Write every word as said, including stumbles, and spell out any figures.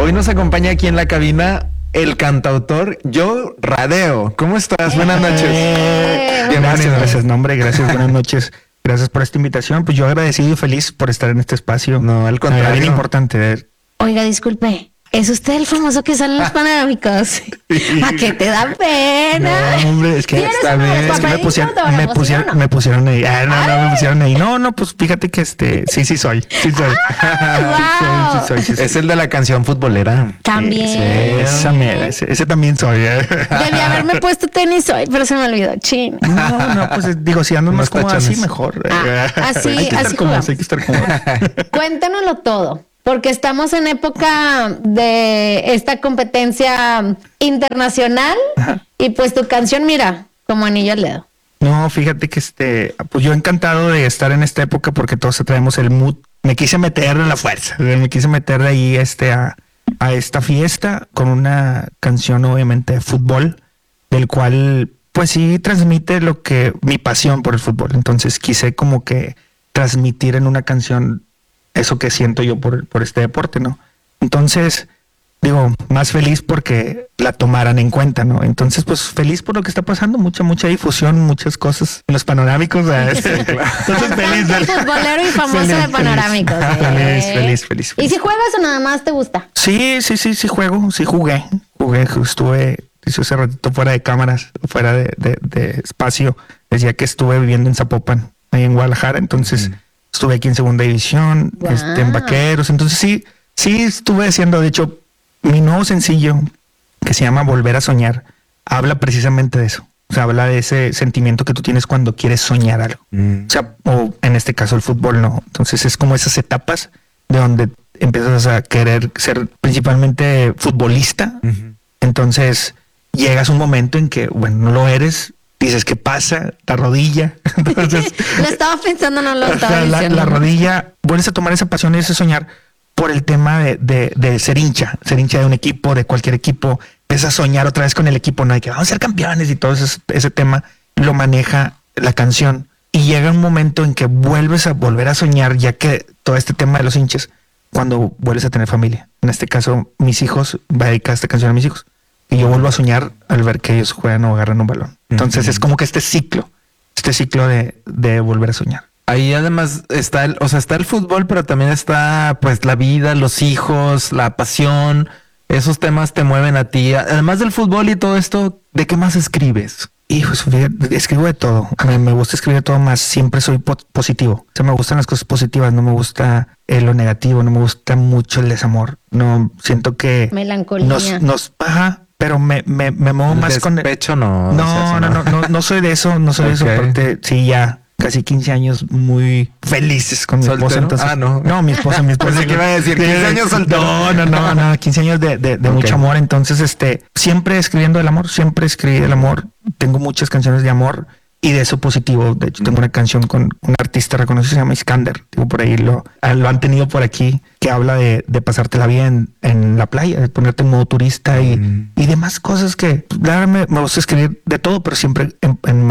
Hoy nos acompaña aquí en la cabina el cantautor Joe Radeo. ¿Cómo estás? Eh, Buenas noches. Eh, gracias, gracias, nombre, gracias, buenas noches. Gracias por esta invitación. Pues yo agradecido y feliz por estar en este espacio. No, al contrario. Bien importante. Oiga, disculpe. ¿Es usted el famoso que sale en los panorámicos? ¿A qué te da pena? No, hombre, es que esta vez es que me pusieron, me pusieron, ¿no? me pusieron ahí. Ah, no, no, me pusieron ahí. No, no, pues fíjate que este, sí, sí soy, sí soy. Ah, wow. sí soy, sí soy, sí soy. Es el de la canción futbolera. También. Sí, esa mera, ese, ese también soy. ¿eh? Debí haberme puesto tenis hoy, pero se me olvidó. Chin. No, no, pues digo, si ando No más como así, tachones. mejor. Ah, así, hay que estar así cómodos, jugamos. hay que estar cómodos. Cuéntanoslo todo. Porque estamos en época de esta competencia internacional. Ajá. Y pues tu canción, mira, como anillo al dedo. No, fíjate que este, pues yo encantado de estar en esta época porque todos traemos el mood. Me quise meter de la fuerza, me quise meter de ahí este, a, a esta fiesta con una canción obviamente de fútbol, del cual pues sí transmite lo que, mi pasión por el fútbol. Entonces quise como que transmitir en una canción eso que siento yo por, por este deporte, ¿no? Entonces, digo, más feliz porque la tomaran en cuenta, ¿no? Entonces, pues feliz por lo que está pasando, mucha, mucha difusión, muchas cosas en los panorámicos. ¿Sabes? Sí, claro. Entonces, feliz, feliz. Futbolero y famoso feliz, de panorámicos. Feliz, ¿eh? feliz, feliz, feliz. ¿Y si juegas o nada más te gusta? Sí, sí, sí, sí juego, sí jugué, jugué, estuve, hice hace ratito fuera de cámaras, fuera de, de, de espacio, decía que estuve viviendo en Zapopan, ahí en Guadalajara, entonces... Mm. Estuve aquí en segunda división, wow. este, en Vaqueros. Entonces sí, sí estuve haciendo, de hecho, mi nuevo sencillo que se llama Volver a Soñar, habla precisamente de eso. O sea, habla de ese sentimiento que tú tienes cuando quieres soñar algo. Mm. O sea, o en este caso el fútbol, no. Entonces es como esas etapas de donde empiezas a querer ser principalmente futbolista. Uh-huh. Entonces llegas a un momento en que, bueno, no lo eres. Dices, ¿qué pasa? La rodilla. Entonces, lo estaba pensando, no lo estaba la, diciendo. La rodilla, vuelves a tomar esa pasión y ese soñar por el tema de, de, de ser hincha, ser hincha de un equipo, de cualquier equipo. Empiezas a soñar otra vez con el equipo, ¿no? Hay que vamos a ser campeones y todo ese, ese tema lo maneja la canción. Y llega un momento en que vuelves a volver a soñar, ya que todo este tema de los hinchas, cuando vuelves a tener familia. En este caso, mis hijos, va a dedicar esta canción a mis hijos. Y yo vuelvo a soñar al ver que ellos juegan o agarran un balón. Entonces uh-huh. es como que este ciclo, este ciclo de, de volver a soñar. Ahí además está el, o sea, está el fútbol, pero también está pues la vida, los hijos, la pasión. Esos temas te mueven a ti. Además del fútbol y todo esto, ¿de qué más escribes? Hijos, escribo de todo. Me, me gusta escribir de todo, más siempre soy po- positivo. O sea, me gustan las cosas positivas, no me gusta eh, lo negativo, no me gusta mucho el desamor. No, siento que... Melancolía. Nos, nos baja... Pero me, me, me muevo el más con... despecho, no. No, o sea, no, no, no, no, no soy de eso, no soy okay. de eso. Aparte, sí, ya casi quince años muy felices con mi ¿Soltero? esposa. Entonces, ah, no. No, mi esposa, mi esposa. ¿Qué iba a decir? quince años soltero. No, no, no, no, quince años de, de, de okay. mucho amor. Entonces, este, siempre escribiendo el amor, siempre escribí el amor. Tengo muchas canciones de amor y de eso positivo. De hecho, tengo una canción con un artista reconocido, se llama Iskander. Digo, por ahí lo, lo han tenido por aquí, que habla de, de pasártela bien en la playa, de ponerte en modo turista y, mm. y demás cosas que, claro, me, me gusta escribir de todo, pero siempre en, en